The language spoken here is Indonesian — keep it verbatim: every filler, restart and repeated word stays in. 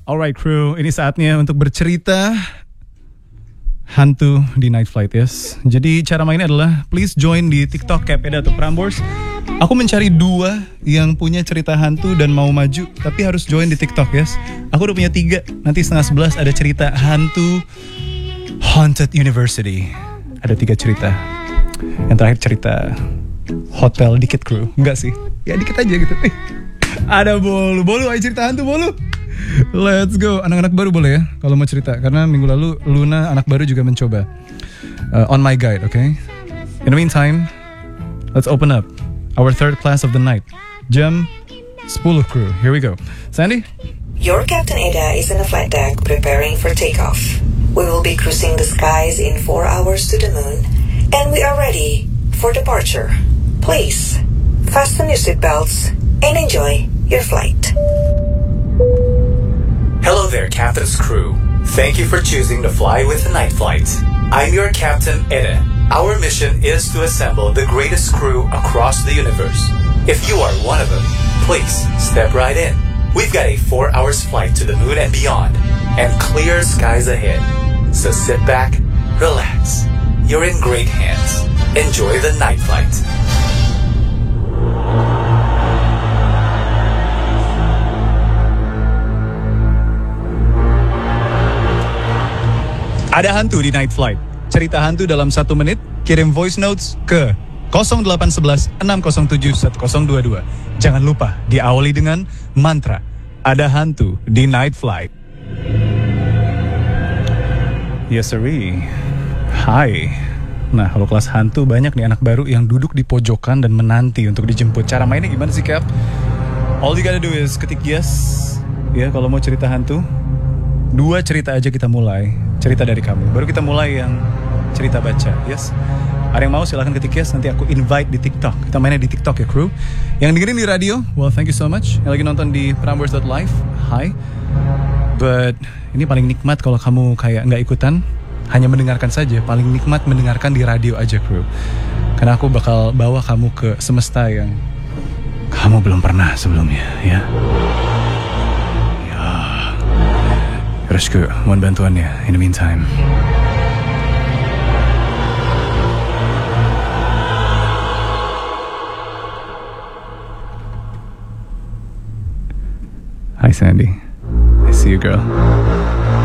Alright crew, ini saatnya untuk bercerita hantu di Night Flight, yes. Jadi cara mainnya adalah please join di TikTok Capeda atau Prambors. Aku mencari dua yang punya cerita hantu dan mau maju, tapi harus join di TikTok, yes. Aku udah punya tiga. Nanti setengah sebelas ada cerita hantu Haunted University. Ada tiga cerita. Yang terakhir cerita hotel dikit crew. Enggak sih, ya dikit aja gitu. Ada Bolu, Bolu ayo cerita hantu Bolu. Let's go. Anak-anak baru boleh ya kalau mau cerita, karena minggu lalu Luna anak baru juga mencoba. uh, On my guide, okay. In the meantime, let's open up our third class of the night. Jam sepuluh crew, here we go. Sandy? Your Captain Ada is in the flight deck preparing for takeoff. We will be cruising the skies in four hours to the moon, and we are ready for departure. Please, fasten your seatbelts and enjoy your flight. Hello there, Captain's crew. Thank you for choosing to fly with the Night Flight. I'm your Captain Eda. Our mission is to assemble the greatest crew across the universe. If you are one of them, please step right in. We've got a four hours flight to the moon and beyond, and clear skies ahead. So sit back, relax. You're in great hands. Enjoy the Night Flight. Ada hantu di Night Flight. Cerita hantu dalam satu menit. Kirim voice notes ke nol delapan satu satu enam nol tujuh satu nol dua dua. Jangan lupa diawali dengan mantra ada hantu di Night Flight. Yes siree. Hai. Nah kalau kelas hantu banyak nih anak baru yang duduk di pojokan dan menanti untuk dijemput. Cara mainnya gimana sih Cap? All you gotta do is ketik yes. Ya kalau mau cerita hantu, dua cerita aja kita mulai. Cerita dari kamu, baru kita mulai yang cerita baca, yes. Ada yang mau silahkan ketik yes, nanti aku invite di TikTok. Kita mainnya di TikTok ya crew. Yang dengerin di radio, well thank you so much. Yang lagi nonton di prambors dot live, hi. But ini paling nikmat kalau kamu kayak nggak ikutan, hanya mendengarkan saja. Paling nikmat mendengarkan di radio aja crew. Karena aku bakal bawa kamu ke semesta yang kamu belum pernah sebelumnya, ya. Resku, mohon bantuannya. In the meantime, hi Sandy, I see you girl.